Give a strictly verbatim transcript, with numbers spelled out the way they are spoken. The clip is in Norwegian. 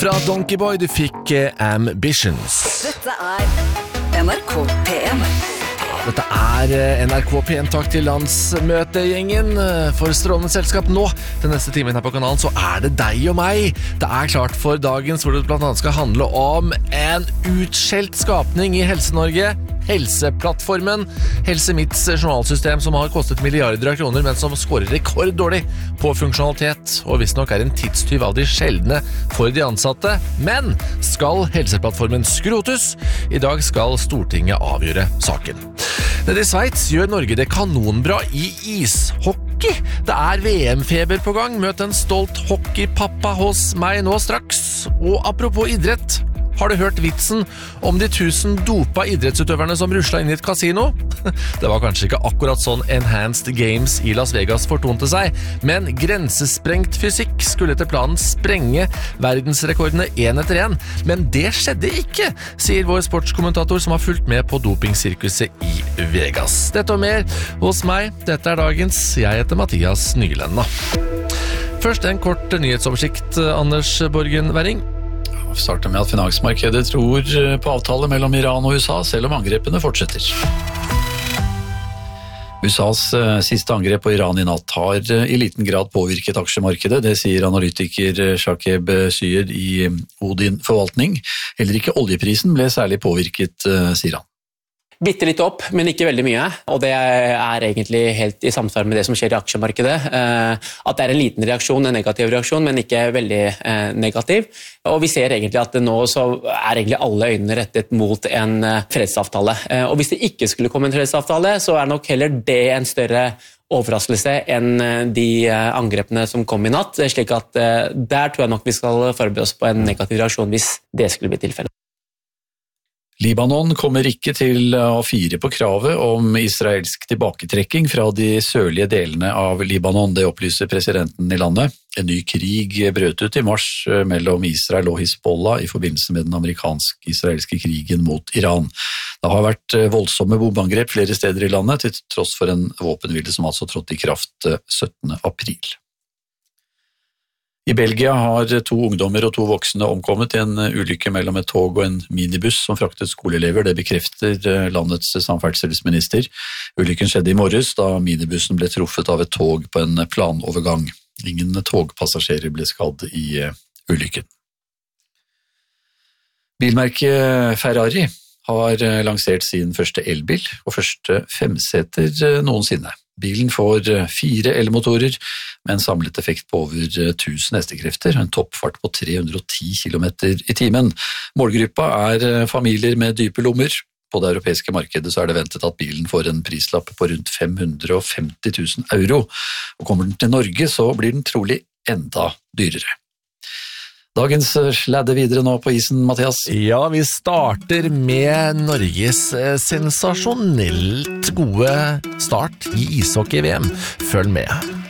fra Donkey Boy, du fikk eh, Ambitions. Dette er N R K P en. Dette er eh, N R K P en. Takk til landsmøtegjengen eh, for strålende selskap. Nå, den neste timen her på kanalen, så er det deg og meg. Det er klart for dagens, hvor det blant annet skal handle om en utskjelt skapning i Helse-Norge. Helseplattformen, Helse Midts journalsystem som har kostet milliarder av kroner, men som skårer rekorddårlig på funksjonalitet, og visst nok er en tidstyv av de sjeldne for de ansatte. Men skal Helseplattformen skrotes? I dag skal Stortinget avgjøre saken. Nede i Sveits gjør Norge det kanonbra i ishockey. Det er V M-feber på gang. Møt en stolt hockeypappa hos meg nå straks. Og apropos idrett, har du hørt vitsen om de tusen dopa idrettsutøverne som rusla inn i et kasino? Det var kanskje ikke akkurat sånn Enhanced Games i Las Vegas fortonte seg, men grensesprengt fysikk skulle etter planen sprenge verdensrekordene en etter en. Men det skjedde ikke, sier vår sportskommentator som har fulgt med på dopingsirkuset i Vegas. Dette og mer hos meg. Dette er dagens. Jeg heter Mathias Nyland. Først en kort nyhetsoversikt, Anders Borgen Werring. Vi starter med at finansmarkedet tror på avtale mellom Iran og U S A, selv om angrepene fortsetter. U S A's siste angrep på Iran i natt har i liten grad påvirket aksjemarkedet, det sier analytiker Shakeb Syed i Odin Forvaltning. Heller ikke oljeprisen ble særlig påvirket, sier han. Bitte litt opp, men ikke veldig mye, og det er egentlig helt i samsvar med det som skjer i aksjemarkedet. At det er en liten reaksjon, en negativ reaksjon, men ikke veldig negativ. Og vi ser egentlig at nå så er egentlig alle øynene rettet mot en fredsavtale. Og hvis det ikke skulle komme en fredsavtale, så er nok heller det en større overraskelse enn de angrepene som kom i natt, slik at der tror jeg nok vi skal forberede oss på en negativ reaksjon hvis det skulle bli tilfellet. Libanon kommer ikke til å fire på kravet om israelsk tilbaketrekking fra de sørlige delene av Libanon, det opplyser presidenten i landet. En ny krig brøt ut i mars mellom Israel og Hizbollah i forbindelse med den amerikansk-israelske krigen mot Iran. Det har vært voldsomme bombeangrep flere steder i landet, til tross for en våpenhvile som altså trådte i kraft syttende april. I Belgia har to ungdommer og to voksne omkommet i en ulykke mellom et tog og en minibuss som fraktet skoleelever. Det bekrefter landets samferdselsminister. Ulykken skjedde i morges da minibussen ble truffet av et tog på en planovergang. Ingen togpassasjerer ble skadd i ulykken. Bilmerket Ferrari har lansert sin første elbil og første femseter noensinne. Bilen får fire elmotorer med en samlet effekt på over tusen hestekrefter, en toppfart på tre hundre og ti kilometer i timen. Målgruppa er familier med dype lommer. På det europeiske markedet så er det ventet at bilen får en prislapp på rundt fem hundre og femti tusen euro. Og kommer den til Norge så blir den trolig enda dyrere. Dagens sladde videre nå på isen, Mathias. Ja, vi starter med Norges sensasjonelt gode start i ishockey-V M. Følg med.